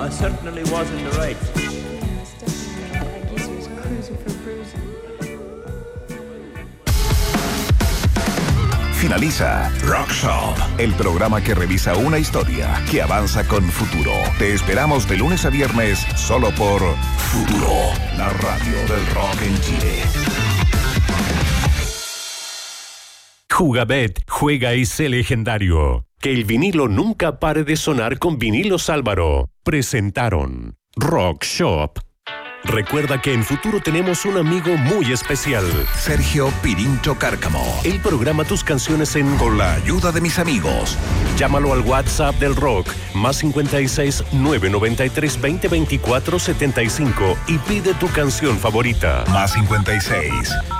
I certainly was in the right. Finaliza Rock Shop, el programa que revisa una historia que avanza con futuro. Te esperamos de lunes a viernes solo por Futuro, la radio del rock en Chile. Jugabet, juega y sé legendario. Que el vinilo nunca pare de sonar con Vinilos Álvaro. Presentaron Rock Shop. Recuerda que en Futuro tenemos un amigo muy especial. Sergio Pirincho Cárcamo. Él programa tus canciones Con la ayuda de mis amigos. Llámalo al WhatsApp del rock, más 56 993 20 24 75 y pide tu canción favorita. Más 56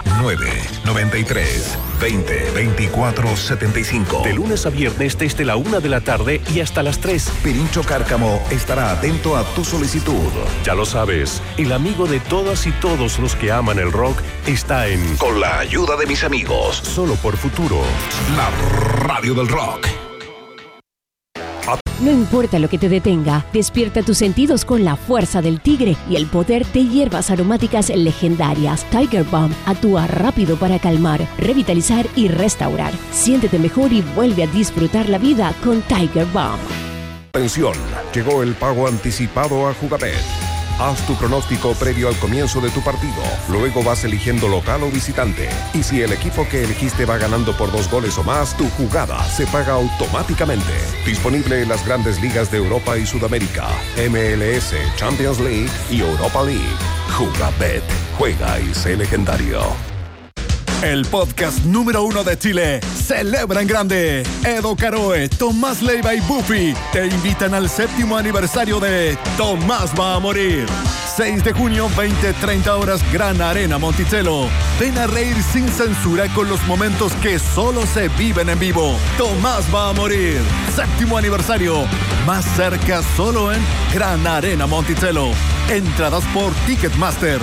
993 20 24 75. De lunes a viernes desde la 1 de la tarde y hasta las 3. Pirincho Cárcamo estará atento a tu solicitud. Ya lo sabes, el amigo de todas y todos los que aman el rock está en Con la ayuda de mis amigos. Solo por Futuro. La radio del rock. No importa lo que te detenga, despierta tus sentidos con la fuerza del tigre y el poder de hierbas aromáticas legendarias. Tiger Balm actúa rápido para calmar, revitalizar y restaurar. Siéntete mejor y vuelve a disfrutar la vida con Tiger Balm. Atención, llegó el pago anticipado a Jugabet. Haz tu pronóstico previo al comienzo de tu partido. Luego vas eligiendo local o visitante. Y si el equipo que elegiste va ganando por 2 goles o más, tu jugada se paga automáticamente. Disponible en las grandes ligas de Europa y Sudamérica, MLS, Champions League y Europa League. Jugabet. Juega y sé legendario. El podcast número 1 de Chile celebra en grande. Edo Caroe, Tomás Leiva y Buffy te invitan al 7º aniversario de Tomás va a morir. 6 de junio, 20:30 horas, Gran Arena Monticello. Ven a reír sin censura con los momentos que solo se viven en vivo. Tomás va a morir. 7º aniversario. Más cerca solo en Gran Arena Monticello. Entradas por Ticketmaster.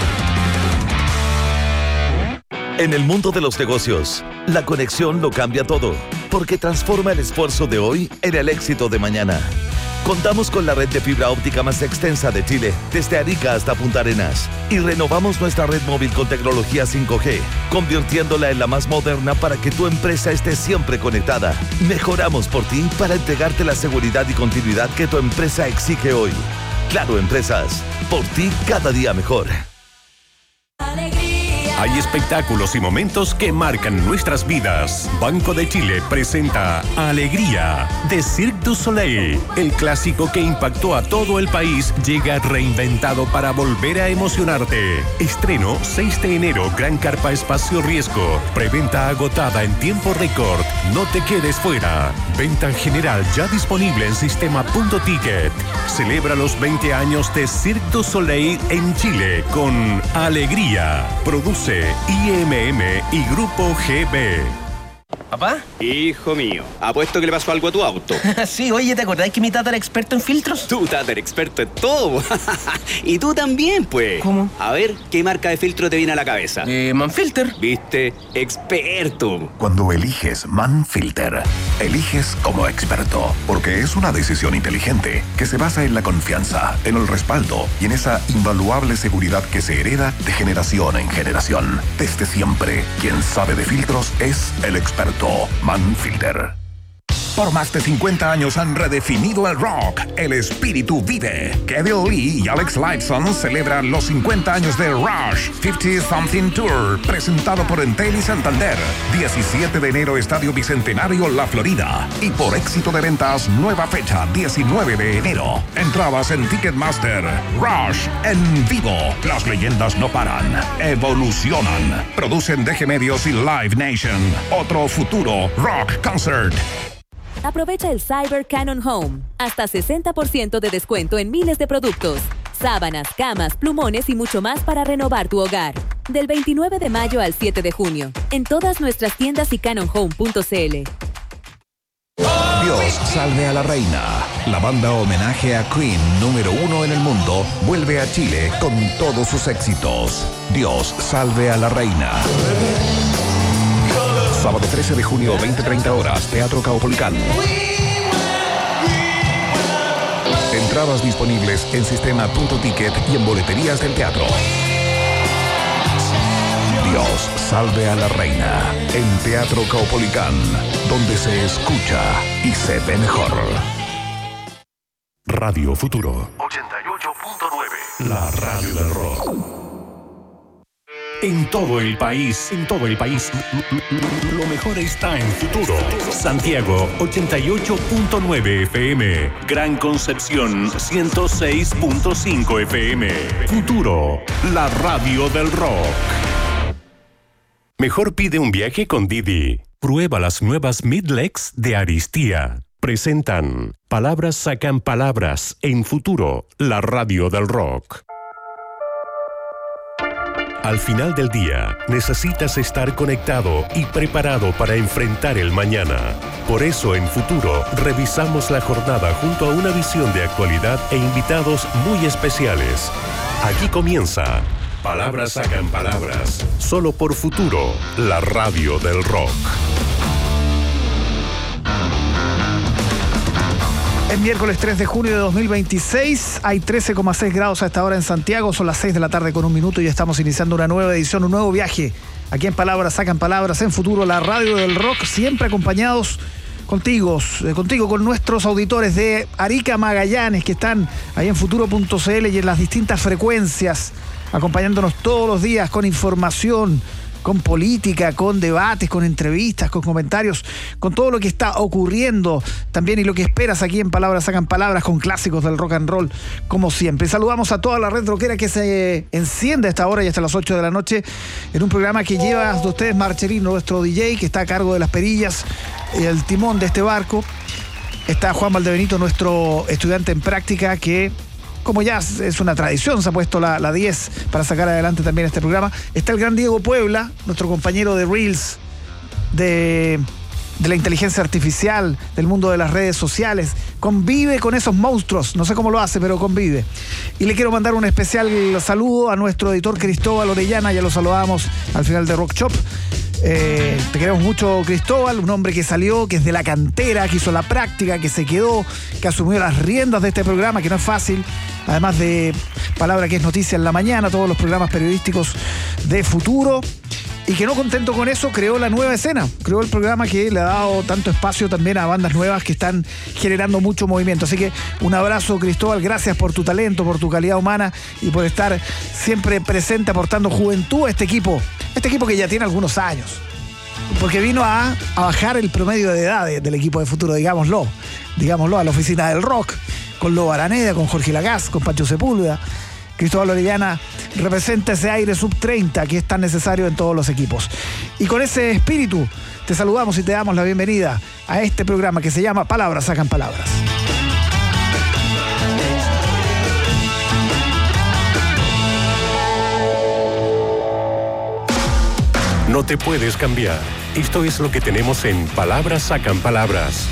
En el mundo de los negocios, la conexión lo cambia todo, porque transforma el esfuerzo de hoy en el éxito de mañana. Contamos con la red de fibra óptica más extensa de Chile, desde Arica hasta Punta Arenas, y renovamos nuestra red móvil con tecnología 5G, convirtiéndola en la más moderna para que tu empresa esté siempre conectada. Mejoramos por ti para entregarte la seguridad y continuidad que tu empresa exige hoy. Claro Empresas, por ti cada día mejor. Hay espectáculos y momentos que marcan nuestras vidas. Banco de Chile presenta Alegría de Cirque du Soleil. El clásico que impactó a todo el país llega reinventado para volver a emocionarte. Estreno 6 de enero, Gran Carpa Espacio Riesgo. Preventa agotada en tiempo récord. No te quedes fuera. Venta general ya disponible en sistema.ticket. Celebra los 20 años de Cirque du Soleil en Chile con Alegría. Produce IMM y Grupo GB. ¿Papá? Hijo mío, apuesto que le pasó algo a tu auto. Sí, oye, ¿te acordás que mi tata era experto en filtros? Tu tata era experto en todo. Y tú también, pues. ¿Cómo? A ver, ¿qué marca de filtro te viene a la cabeza? Manfilter. ¿Viste? Experto. Cuando eliges Manfilter, eliges como experto, porque es una decisión inteligente que se basa en la confianza, en el respaldo y en esa invaluable seguridad que se hereda de generación en generación. Desde siempre, quien sabe de filtros es el experto Manfilter. Por más de 50 años han redefinido el rock. El espíritu vive. Kevin Lee y Alex Lifeson celebran los 50 años de Rush 50 Something Tour, presentado por Entel y Santander. 17 de enero, Estadio Bicentenario, La Florida. Y por éxito de ventas, nueva fecha, 19 de enero. Entradas en Ticketmaster. Rush en vivo. Las leyendas no paran. Evolucionan. Producen DG Medios y Live Nation. Otro futuro rock concert. Aprovecha el Cyber Canon Home. Hasta 60% de descuento en miles de productos. Sábanas, camas, plumones y mucho más para renovar tu hogar. Del 29 de mayo al 7 de junio. En todas nuestras tiendas y canonhome.cl. Dios salve a la reina. La banda homenaje a Queen número 1 en el mundo vuelve a Chile con todos sus éxitos. Dios salve a la reina. Sábado 13 de junio, 20:30 horas, Teatro Caupolicán. Entradas disponibles en Sistema.Ticket y en boleterías del teatro. Dios salve a la reina en Teatro Caupolicán, donde se escucha y se ve mejor. Radio Futuro 88.9. La radio del rock. En todo el país, lo mejor está en Futuro. Santiago 88.9 FM, Gran Concepción 106.5 FM. Futuro, la radio del rock. Mejor pide un viaje con Didi. Prueba las nuevas Midlex de Aristía. Presentan Palabras sacan palabras en Futuro, la radio del rock. Al final del día, necesitas estar conectado y preparado para enfrentar el mañana. Por eso en Futuro revisamos la jornada junto a una visión de actualidad e invitados muy especiales. Aquí comienza Palabras sacan palabras, solo por Futuro, la radio del rock. Es miércoles 3 de junio de 2026, hay 13,6 grados a esta hora en Santiago, son las 6 de la tarde con un minuto y estamos iniciando una nueva edición, un nuevo viaje. Aquí en Palabras sacan palabras en Futuro, la radio del rock, siempre acompañados contigo, con nuestros auditores de Arica, Magallanes, que están ahí en futuro.cl y en las distintas frecuencias, acompañándonos todos los días con información, con política, con debates, con entrevistas, con comentarios, con todo lo que está ocurriendo también y lo que esperas aquí en Palabras sacan palabras, con clásicos del rock and roll, como siempre. Saludamos a toda la red rockera que se enciende a esta hora y hasta las 8 de la noche en un programa que lleva de ustedes Marcherino, nuestro DJ, que está a cargo de las perillas y el timón de este barco. Está Juan Valdebenito, nuestro estudiante en práctica, que, como ya es una tradición, se ha puesto la 10 para sacar adelante también este programa. Está el gran Diego Puebla, nuestro compañero de Reels, de la inteligencia artificial, del mundo de las redes sociales. Convive con esos monstruos, no sé cómo lo hace, pero convive. Y le quiero mandar un especial saludo a nuestro editor Cristóbal Orellana, ya lo saludamos al final de Rock Shop. Te queremos mucho, Cristóbal, un hombre que salió, que es de la cantera, que hizo la práctica, que se quedó, que asumió las riendas de este programa, que no es fácil, además de Palabra que es noticia en la mañana, todos los programas periodísticos de Futuro, y que no contento con eso, creó la nueva escena, creó el programa que le ha dado tanto espacio también a bandas nuevas que están generando mucho movimiento. Así que un abrazo, Cristóbal, gracias por tu talento, por tu calidad humana y por estar siempre presente, aportando juventud a este equipo que ya tiene algunos años, porque vino a bajar el promedio de edad del equipo de Futuro, digámoslo, a la oficina del rock, con Lobo Araneda, con Jorge Lagaz, con Pancho Sepúlveda. Cristóbal Orellana representa ese aire sub-30 que es tan necesario en todos los equipos. Y con ese espíritu te saludamos y te damos la bienvenida a este programa que se llama Palabras sacan palabras. No te puedes cambiar. Esto es lo que tenemos en Palabras sacan palabras.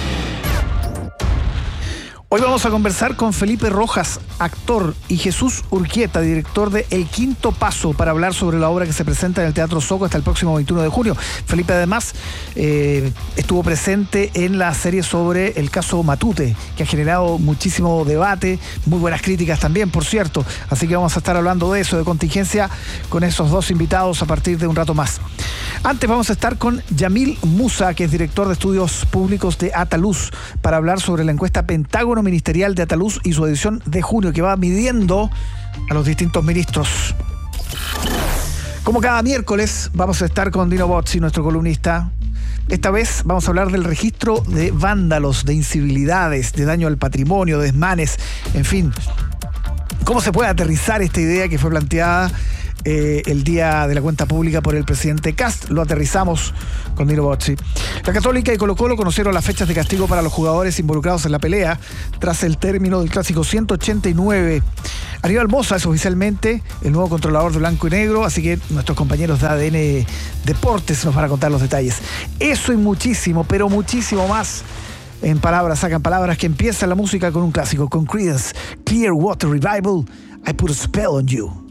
Hoy vamos a conversar con Felipe Rojas, actor, y Jesús Urquieta, director de El Quinto Paso, para hablar sobre la obra que se presenta en el Teatro Zoco hasta el próximo 21 de junio. Felipe además estuvo presente en la serie sobre el caso Matute, que ha generado muchísimo debate, muy buenas críticas también, por cierto. Así que vamos a estar hablando de eso, de contingencia, con esos dos invitados a partir de un rato más. Antes vamos a estar con Yamil Musa, que es director de estudios públicos de Ataluz, para hablar sobre la encuesta Pentágono Ministerial de Ataluz y su edición de junio, que va midiendo a los distintos ministros. Como cada miércoles, vamos a estar con Dino Bozzi, nuestro columnista. Esta vez vamos a hablar del registro de vándalos, de incivilidades, de daño al patrimonio, de desmanes, en fin. ¿Cómo se puede aterrizar esta idea que fue planteada el día de la cuenta pública por el presidente Kast? Lo aterrizamos con Dino Bozzi. La Católica y Colo-Colo conocieron las fechas de castigo para los jugadores involucrados en la pelea tras el término del clásico 189. Aníbal Mosa es oficialmente el nuevo controlador de blanco y negro, así que nuestros compañeros de ADN Deportes nos van a contar los detalles. Eso y muchísimo, pero muchísimo más en Palabras sacan palabras, que empieza la música con un clásico, con Creedence Clearwater Revival, I Put a Spell on You.